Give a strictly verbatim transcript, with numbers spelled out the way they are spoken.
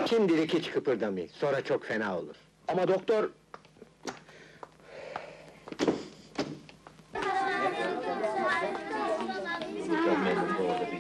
Şimdilik hiç kıpırdamayın, sonra çok fena olur. Ama doktor,